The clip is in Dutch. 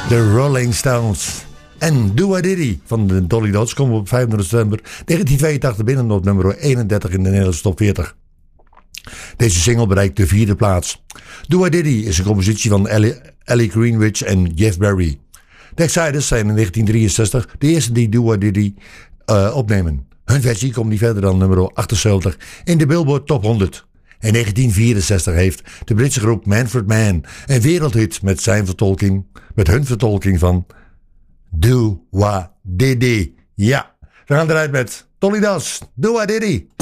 De Rolling Stones. En Do I Diddy van de Dolly Dots komen op 25 september 1982 binnen op nummer 31 in de Nederlandse top 40. Deze single bereikt de 4e plaats. Do I Diddy is een compositie van Ellie Greenwich en Jeff Barry. De Exciders zijn in 1963 de eerste die Do I Diddy opnemen. Hun versie komt niet verder dan nummer 78 in de Billboard Top 100. In 1964 heeft de Britse groep Manfred Mann een wereldhit met hun vertolking van Do I Diddy. Ja, we gaan eruit met Dolly Dots, Do I Diddy.